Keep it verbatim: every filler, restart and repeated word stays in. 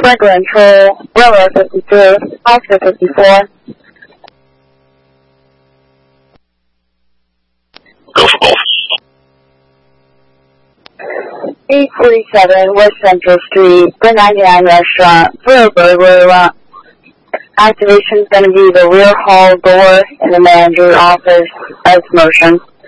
Sprinkler Control, Railroad fifty-three, Oscar fifty-four. Go for both. eight forty-seven West Central Street, the ninety-nine Restaurant, for a burglary alarm. Activation is going to be the rear hall door in the manager's office as motion.